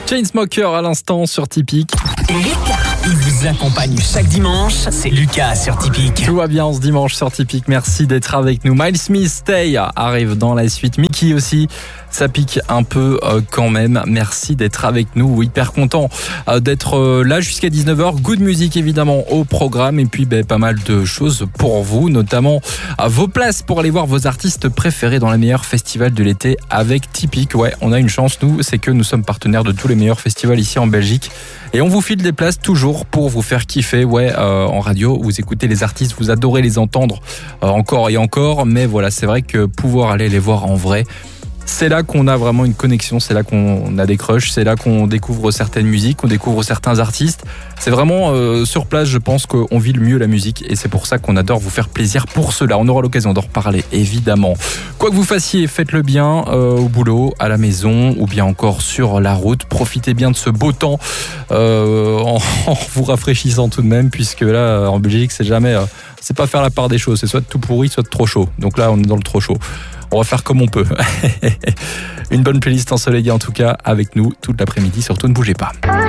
Chainsmokers à l'instant sur Tipeee. Lucas, il vous accompagne chaque dimanche, c'est Lucas sur Tipeee. Tout va bien ce dimanche sur Tipeee, merci d'être avec nous. Miles Smith, Stay arrive dans la suite, Mickey aussi, ça pique un peu quand même, merci d'être avec nous, hyper content d'être là jusqu'à 19h, good music évidemment au programme et puis pas mal de choses pour vous, notamment vos places pour aller voir vos artistes préférés dans les meilleurs festivals de l'été avec Tipeee. Ouais, on a une chance nous, c'est que nous sommes partenaires de tous les meilleurs festivals ici en Belgique et on vous file des places toujours pour vous faire kiffer. En radio, vous écoutez les artistes, vous adorez les entendre encore et encore, mais voilà, c'est vrai que pouvoir aller les voir en vrai, c'est là qu'on a vraiment une connexion, c'est là qu'on a des crushs, c'est là qu'on découvre certaines musiques, qu'on découvre certains artistes. C'est vraiment sur place, je pense qu'on vit le mieux la musique et c'est pour ça qu'on adore vous faire plaisir pour cela. On aura l'occasion d'en reparler évidemment. Quoi que vous fassiez, faites-le bien au boulot, à la maison ou bien encore sur la route. Profitez bien de ce beau temps en vous rafraîchissant tout de même, puisque là en Belgique c'est jamais, c'est pas faire la part des choses, c'est soit tout pourri, soit trop chaud. Donc là on est dans le trop chaud. On va faire comme on peut. Une bonne playlist ensoleillée en tout cas avec nous toute l'après-midi, surtout ne bougez pas.